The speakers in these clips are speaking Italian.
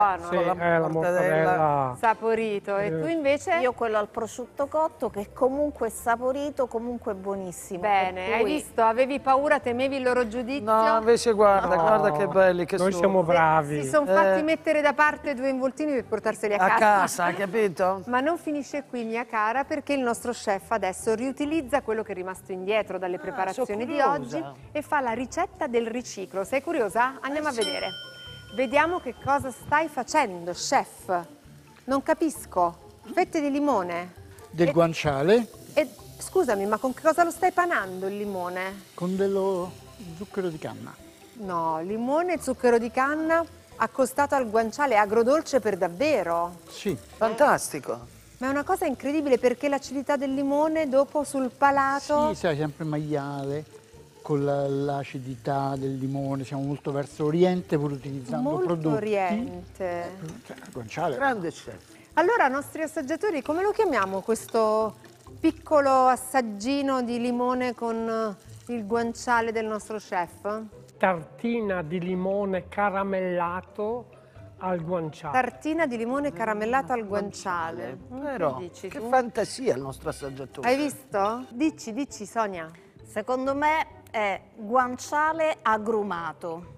Sì, con la mortadella. Saporito. E tu invece? Io quello al prosciutto cotto, che comunque è saporito, comunque buonissimo. Bene, per hai cui- visto? Avevi paura, temevi il loro giudizio? No, invece guarda, No, guarda che belli che noi sono. siamo bravi. Si sono fatti mettere da parte 2 involtini per portarseli a A casa. casa, hai capito? Ma non finisce qui, mia cara, perché il nostro chef adesso riutilizza quello che è rimasto indietro dalle preparazioni di sono oggi curiosa. e fa la ricetta del riciclo. Sei curiosa? Andiamo a vedere. Vediamo che cosa stai facendo, chef. Non capisco. Fette di limone. Del guanciale E scusami, ma con che cosa lo stai panando il limone? con dello zucchero di canna. No, limone e zucchero di canna accostato al guanciale, agrodolce per davvero. Sì, Fantastico. Ma è una cosa incredibile perché l'acidità del limone dopo sul palato... sì, sai, sempre maiale, con l'acidità del limone, siamo molto verso oriente pur utilizzando Molto prodotti. oriente. Cioè, guanciale. Grande chef. Allora, nostri assaggiatori, come lo chiamiamo questo piccolo assaggino di limone con il guanciale del nostro chef? Tartina di limone caramellato al guanciale. Tartina di limone caramellato al guanciale. Però, Che dici che tu? fantasia il nostro assaggiatore. Hai visto? Dici, Sonia. Secondo me è guanciale agrumato.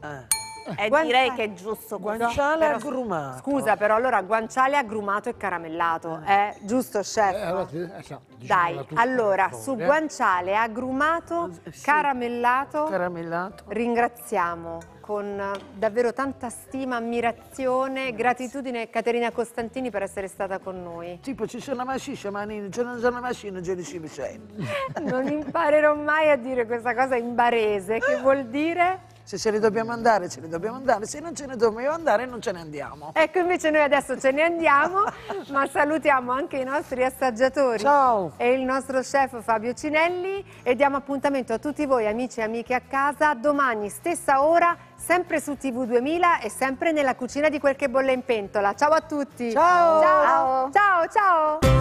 E Guanciale. direi che è giusto così. Guanciale Però- agrumato. Scusa, però allora guanciale agrumato e caramellato, giusto, chef? Allora, esatto, Dai, diciamola tutta allora, la su storia. guanciale agrumato, Sì. caramellato, Caramellato. ringraziamo con davvero tanta stima, ammirazione e gratitudine Caterina Costantini per essere stata con noi. Tipo, ci sono masciscia, ma non c'è una macchina, già dicevi Non imparerò mai a dire questa cosa in barese, che vuol dire? Se ce ne dobbiamo andare, ce ne dobbiamo andare. Se non ce ne dobbiamo andare, non ce ne andiamo. Ecco, invece noi adesso ce ne andiamo, ma salutiamo anche i nostri assaggiatori. Ciao. E il nostro chef Fabio Cinelli e diamo appuntamento a tutti voi amici e amiche a casa domani stessa ora, sempre su TV 2000 e sempre nella cucina di Quel che bolle in pentola. Ciao a tutti. Ciao. Ciao. Ciao. Ciao.